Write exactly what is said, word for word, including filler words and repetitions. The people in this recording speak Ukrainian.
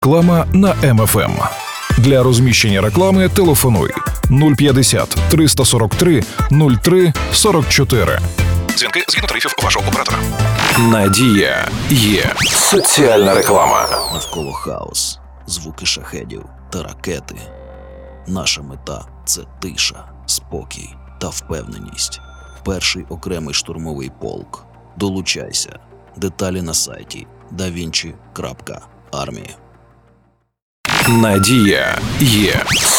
Реклама на Ем Еф Ем. Для розміщення реклами телефонуй нуль п'ятдесят триста сорок три нуль три сорок чотири. Дзвінки згідно тарифів вашого оператора. Надія є. Соціальна реклама. Навколо хаос, звуки шахедів та ракети. Наша мета – це тиша, спокій та впевненість. Перший окремий штурмовий полк. Долучайся. Деталі на сайті да вінчі крапка армія. Надія є.